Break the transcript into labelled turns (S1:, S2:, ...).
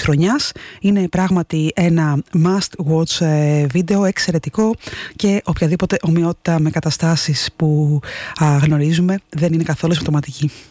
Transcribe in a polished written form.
S1: χρονιάς. Είναι πράγματι ένα must watch βίντεο, εξαιρετικό, και οποιαδήποτε ομοιότητα με καταστάσεις που γνωρίζουμε δεν είναι καθόλου συμπτωματική.